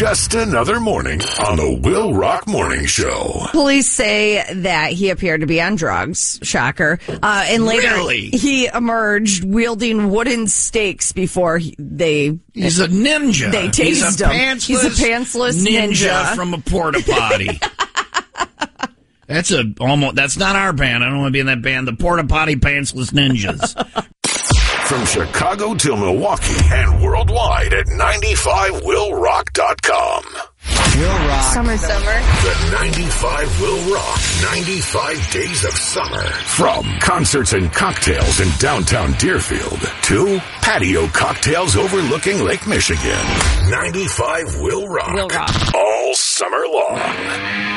Just another morning on the Will Rock Morning Show. Police say that he appeared to be on drugs. Shocker. And later he emerged wielding wooden stakes before He's a ninja. They tased him. He's a pantsless ninja from a porta potty. That's not our band. I don't want to be in that band. The Porta Potty Pantsless Ninjas. From Chicago to Milwaukee and worldwide at 95willrock.com. Will Rock. Summer. The 95 Will Rock 95 Days of Summer. From concerts and cocktails in downtown Deerfield to patio cocktails overlooking Lake Michigan. 95 Will Rock. Will Rock. All summer long.